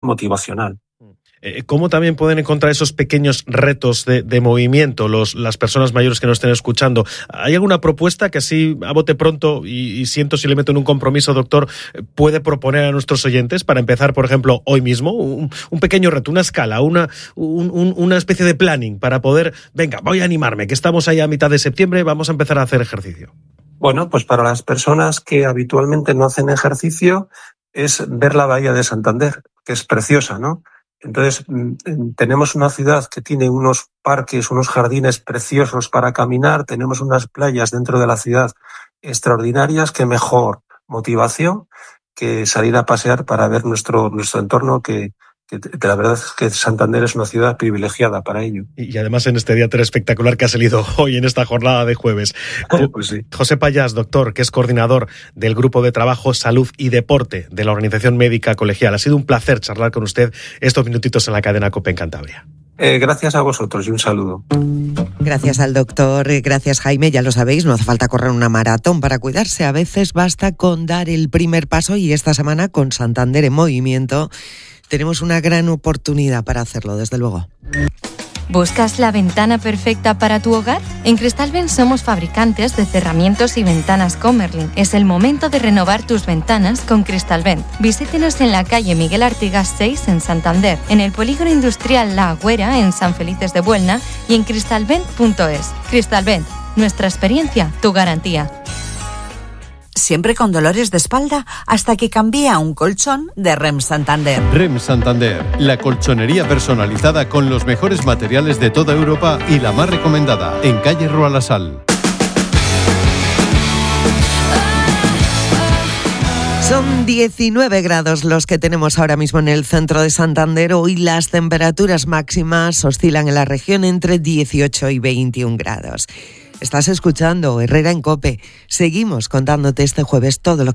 motivacional. ¿Cómo también pueden encontrar esos pequeños retos de movimiento las personas mayores que nos estén escuchando? ¿Hay alguna propuesta que así, a bote pronto, y siento si le meto en un compromiso, doctor, puede proponer a nuestros oyentes para empezar, por ejemplo, hoy mismo? Un pequeño reto, una escala, una especie de planning para poder, venga, voy a animarme, que estamos ahí a mitad de septiembre, vamos a empezar a hacer ejercicio. Bueno, pues para las personas que habitualmente no hacen ejercicio es ver la bahía de Santander, que es preciosa, ¿no? Entonces, tenemos una ciudad que tiene unos parques, unos jardines preciosos para caminar, tenemos unas playas dentro de la ciudad extraordinarias. Qué mejor motivación que salir a pasear para ver nuestro entorno, que la verdad es que Santander es una ciudad privilegiada para ello. Y además en este día tan espectacular que ha salido hoy en esta jornada de jueves. Pues sí. José Payás, doctor, que es coordinador del Grupo de Trabajo Salud y Deporte de la Organización Médica Colegial. Ha sido un placer charlar con usted estos minutitos en la cadena COPE en Cantabria. Gracias a vosotros y un saludo. Gracias al doctor, gracias Jaime, ya lo sabéis, no hace falta correr una maratón para cuidarse, a veces basta con dar el primer paso y esta semana con Santander en movimiento tenemos una gran oportunidad para hacerlo, desde luego. ¿Buscas la ventana perfecta para tu hogar? En Cristalvent somos fabricantes de cerramientos y ventanas Comerlin. Es el momento de renovar tus ventanas con Cristalvent. Visítenos en la calle Miguel Artigas 6 en Santander, en el polígono industrial La Agüera en San Felices de Buelna y en cristalvent.es. Cristalvent, nuestra experiencia, tu garantía. Siempre con dolores de espalda hasta que cambié a un colchón de REM Santander. REM Santander, la colchonería personalizada con los mejores materiales de toda Europa y la más recomendada, en calle Rua La Sal. Son 19 grados los que tenemos ahora mismo en el centro de Santander. Hoy las temperaturas máximas oscilan en la región entre 18 y 21 grados. Estás escuchando Herrera en COPE. Seguimos contándote este jueves todo lo que